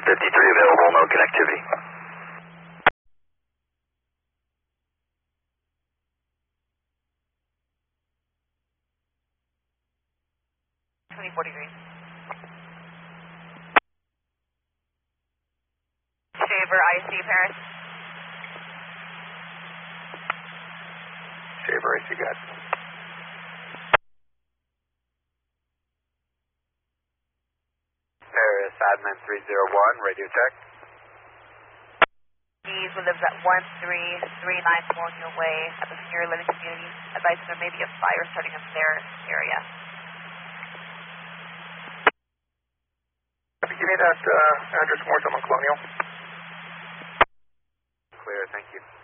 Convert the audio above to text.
1053 available, no connectivity. Shaver, IC, Paris. Shaver, IC, got it. Paris, admin 301, radio check. These who lives at 1339 Colonial Way at the Senior Living Community. Advising there may be a fire starting in their area. Give me that address more on Colonial. Clear, thank you.